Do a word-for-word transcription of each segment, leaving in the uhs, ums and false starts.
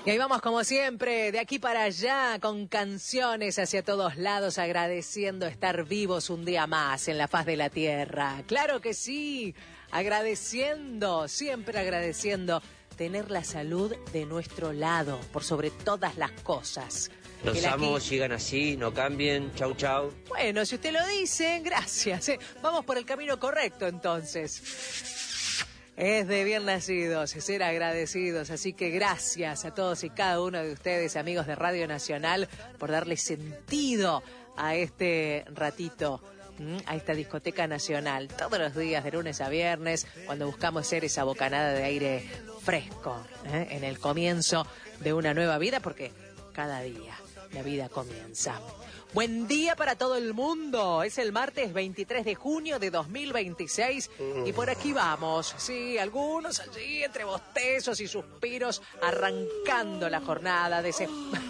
Y ahí vamos como siempre, de aquí para allá, con canciones hacia todos lados, agradeciendo estar vivos un día más en la faz de la tierra. Claro que sí, agradeciendo, siempre agradeciendo tener la salud de nuestro lado, por sobre todas las cosas. Los El amo, aquí... sigan así, no cambien, chau chau. Bueno, si usted lo dice, gracias. ¿eh? Vamos por el camino correcto entonces. Es de bien nacidos, ser agradecidos, así que gracias a todos y cada uno de ustedes, amigos de Radio Nacional, por darle sentido a este ratito, a esta discoteca nacional, todos los días de lunes a viernes, cuando buscamos ser esa bocanada de aire fresco, ¿eh? en el comienzo de una nueva vida, porque cada día la vida comienza. Buen día para todo el mundo. Es el martes veintitrés de junio de dos mil veintiséis y por aquí vamos. Sí, algunos allí entre bostezos y suspiros arrancando la jornada. Deses...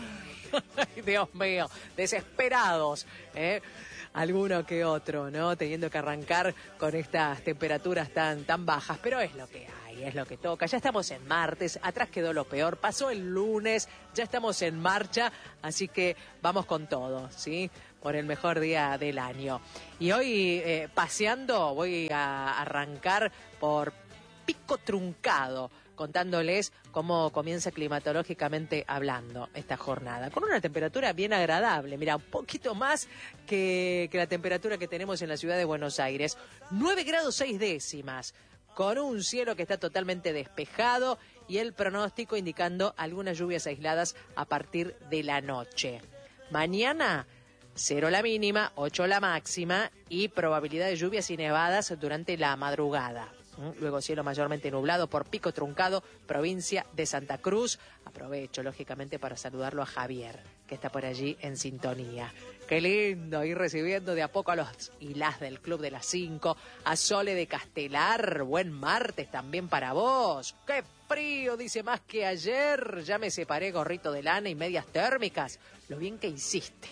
Ay, Dios mío, desesperados, ¿eh? Alguno que otro, ¿no? Teniendo que arrancar con estas temperaturas tan, tan bajas, pero es lo que hay, es lo que toca. Ya estamos en martes, atrás quedó lo peor, pasó el lunes, ya estamos en marcha, así que vamos con todo, ¿sí? Por el mejor día del año. Y hoy, eh, paseando, voy a arrancar por Pico Truncado, contándoles cómo comienza climatológicamente hablando esta jornada, con una temperatura bien agradable, mira, un poquito más que, que la temperatura que tenemos en la ciudad de Buenos Aires, nueve grados seis décimas, con un cielo que está totalmente despejado y el pronóstico indicando algunas lluvias aisladas a partir de la noche. Mañana, cero la mínima, ocho la máxima y probabilidad de lluvias y nevadas durante la madrugada. Luego cielo mayormente nublado por Pico Truncado, provincia de Santa Cruz. Aprovecho, lógicamente, para saludarlo a Javier, que está por allí en sintonía. Qué lindo ir recibiendo de a poco a los y las del Club de las Cinco. A Sole de Castelar, buen martes también para vos. ¡Qué frío! Dice, más que ayer. Ya me separé, gorrito de lana y medias térmicas. Lo bien que hiciste.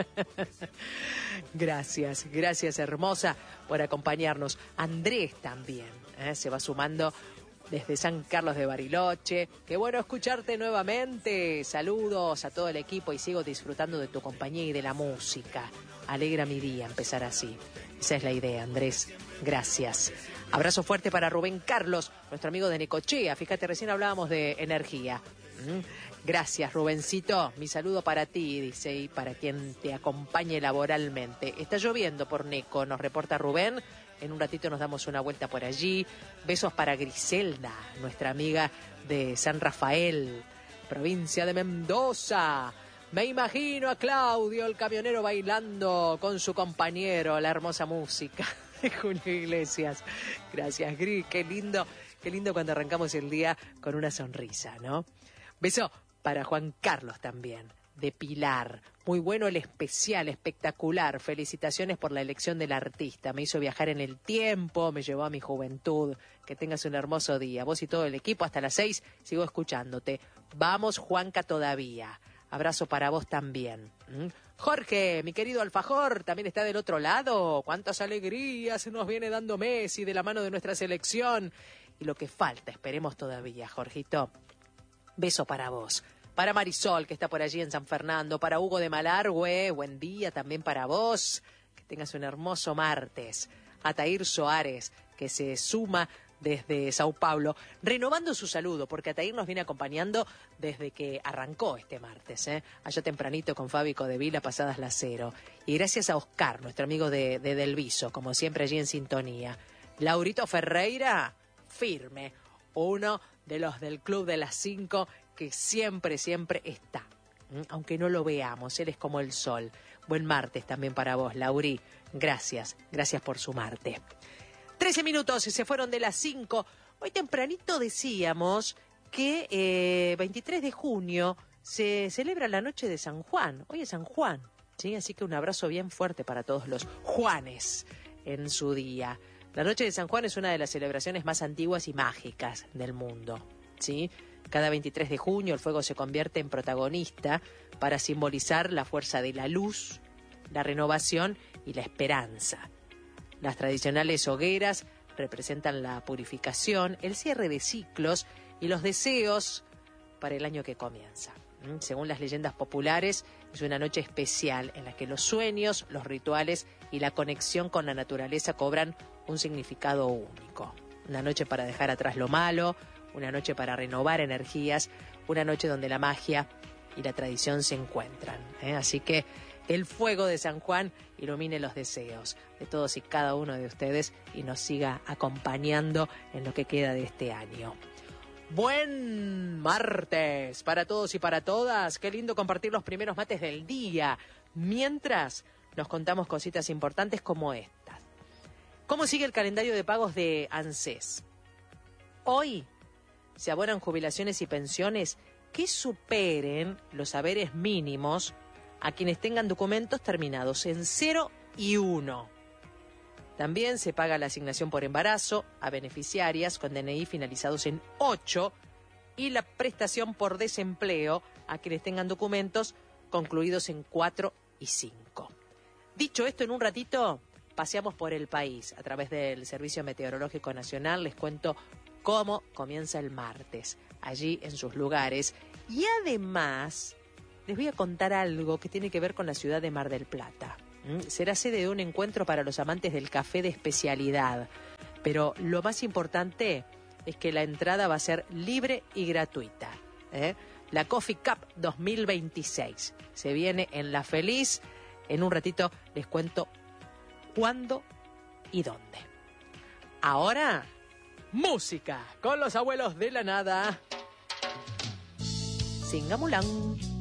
Gracias, gracias hermosa por acompañarnos. Andrés también ¿eh? se va sumando desde San Carlos de Bariloche. Qué bueno escucharte nuevamente. Saludos a todo el equipo y sigo disfrutando de tu compañía y de la música. Alegra mi día empezar así. Esa es la idea, Andrés. Gracias. Abrazo fuerte para Rubén Carlos, nuestro amigo de Necochea. Fíjate, recién hablábamos de energía. ¿Mm? Gracias, Rubencito. Mi saludo para ti, dice, y para quien te acompañe laboralmente. Está lloviendo por Neco, nos reporta Rubén. En un ratito nos damos una vuelta por allí. Besos para Griselda, nuestra amiga de San Rafael, provincia de Mendoza. Me imagino a Claudio, el camionero, bailando con su compañero, la hermosa música de Julio Iglesias. Gracias, Gris. Qué lindo, qué lindo cuando arrancamos el día con una sonrisa, ¿no? Beso para Juan Carlos también, de Pilar. Muy bueno el especial, espectacular. Felicitaciones por la elección del artista. Me hizo viajar en el tiempo, me llevó a mi juventud. Que tengas un hermoso día. Vos y todo el equipo, hasta las seis, sigo escuchándote. Vamos, Juanca, todavía. Abrazo para vos también. ¿Mm? Jorge, mi querido alfajor, también está del otro lado. Cuántas alegrías nos viene dando Messi de la mano de nuestra selección. Y lo que falta, esperemos todavía, Jorgito. Beso para vos. Para Marisol, que está por allí en San Fernando. Para Hugo de Malargüe, buen día también para vos. Que tengas un hermoso martes. A Tair Soares, que se suma desde Sao Paulo, renovando su saludo, porque Atair nos viene acompañando desde que arrancó este martes, ¿eh? allá tempranito con Fábico de Vila, pasadas las cero. Y gracias a Oscar, nuestro amigo de, de Delviso, como siempre allí en sintonía. Laurito Ferreira, firme, uno de los del Club de las Cinco, que siempre, siempre está, ¿eh? aunque no lo veamos, él es como el sol. Buen martes también para vos, Lauri. Gracias, gracias por sumarte. Trece minutos se fueron de las cinco. Hoy tempranito decíamos que eh, veintitrés de junio se celebra la noche de San Juan. Hoy es San Juan, ¿sí? Así que un abrazo bien fuerte para todos los Juanes en su día. La noche de San Juan es una de las celebraciones más antiguas y mágicas del mundo, ¿sí? Cada veintitrés de junio el fuego se convierte en protagonista para simbolizar la fuerza de la luz, la renovación y la esperanza. Las tradicionales hogueras representan la purificación, el cierre de ciclos y los deseos para el año que comienza. ¿Mm? Según las leyendas populares, es una noche especial en la que los sueños, los rituales y la conexión con la naturaleza cobran un significado único. Una noche para dejar atrás lo malo, una noche para renovar energías, una noche donde la magia y la tradición se encuentran, ¿eh? Así que el fuego de San Juan ilumine los deseos de todos y cada uno de ustedes y nos siga acompañando en lo que queda de este año. Buen martes para todos y para todas. Qué lindo compartir los primeros mates del día. Mientras nos contamos cositas importantes como estas. ¿Cómo sigue el calendario de pagos de ANSES? Hoy se abonan jubilaciones y pensiones que superen los haberes mínimos a quienes tengan documentos terminados en cero y uno. También se paga la asignación por embarazo a beneficiarias con D N I finalizados en ocho y la prestación por desempleo a quienes tengan documentos concluidos en cuatro y cinco. Dicho esto, en un ratito paseamos por el país. A través del Servicio Meteorológico Nacional les cuento cómo comienza el martes, allí en sus lugares. Y además les voy a contar algo que tiene que ver con la ciudad de Mar del Plata. ¿Mm? Será sede de un encuentro para los amantes del café de especialidad. Pero lo más importante es que la entrada va a ser libre y gratuita. ¿eh? La Coffee Cup dos mil veintiséis. Se viene en La Feliz. En un ratito les cuento cuándo y dónde. Ahora, música con los abuelos de la nada. Singamulán.